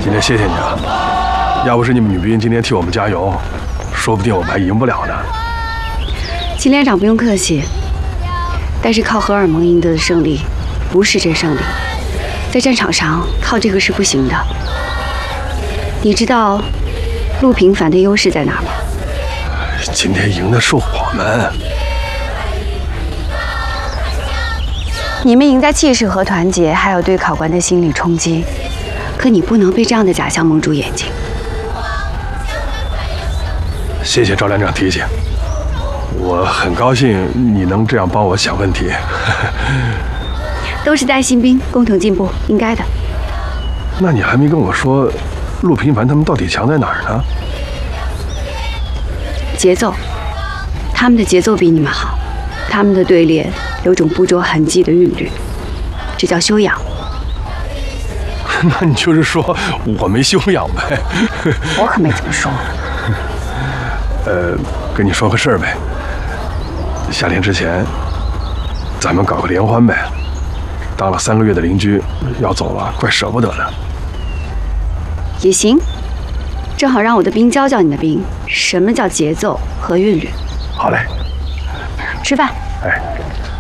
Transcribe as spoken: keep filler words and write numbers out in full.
今天谢谢你啊，要不是你们女兵今天替我们加油，说不定我们还赢不了呢。 秦连长不用客气，但是靠荷尔蒙赢得的胜利，不是真胜利，在战场上靠这个是不行的。你知道陆平凡的优势在哪吗？ 今天赢的是我们。 你们赢在气势和团结，还有对考官的心理冲击。可你不能被这样的假象蒙住眼睛。 谢谢赵连长提醒，我很高兴你能这样帮我想问题。 都是带新兵，共同进步，应该的。 那你还没跟我说，陆平凡他们到底强在哪儿呢？ 节奏，他们的节奏比你们好，他们的队列有种不着痕迹的韵律，这叫修养。 那你就是说我没修养呗？ 我可没这么说。 呃，跟你说个事儿呗。夏天之前，咱们搞个联欢呗。当了三个月的邻居，要走了，怪舍不得的。 也行，正好让我的兵教教你的兵，什么叫节奏和韵律。 好嘞。 吃饭。 哎。